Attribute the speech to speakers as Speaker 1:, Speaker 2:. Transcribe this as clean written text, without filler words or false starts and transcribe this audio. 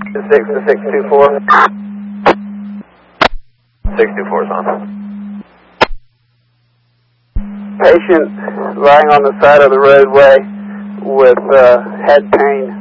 Speaker 1: 624. 624 is on.
Speaker 2: Patient lying on the side of the roadway with head pain